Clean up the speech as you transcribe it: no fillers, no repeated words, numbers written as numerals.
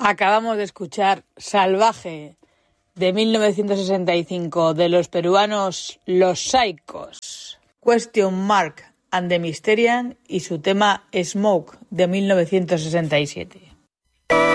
Acabamos de escuchar Salvaje de 1965 de los peruanos Los Saicos, Question Mark and the Mysterian y su tema Smoke de 1967.